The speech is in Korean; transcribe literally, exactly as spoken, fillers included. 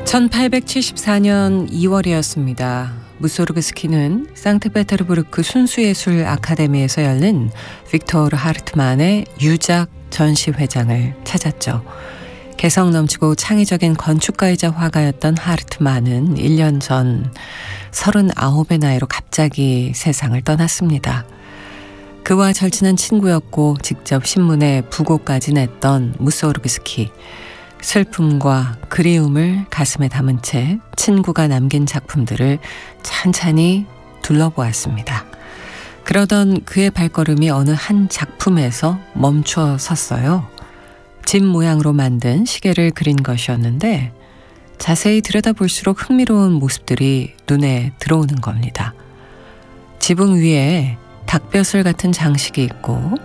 천팔백칠십사 년 이월이었습니다. 무소르그스키는 상트페테르부르크 순수예술 아카데미에서 열린 빅토르 하르트만의 유작 전시회장을 찾았죠. 개성 넘치고 창의적인 건축가이자 화가였던 하르트만은 일 년 전 서른아홉의 나이로 갑자기 세상을 떠났습니다. 그와 절친한 친구였고 직접 신문에 부고까지 냈던 무소르그스키. 슬픔과 그리움을 가슴에 담은 채 친구가 남긴 작품들을 찬찬히 둘러보았습니다. 그러던 그의 발걸음이 어느 한 작품에서 멈춰 섰어요. 집 모양으로 만든 시계를 그린 것이었는데 자세히 들여다볼수록 흥미로운 모습들이 눈에 들어오는 겁니다. 지붕 위에 닭벼슬 같은 장식이 있고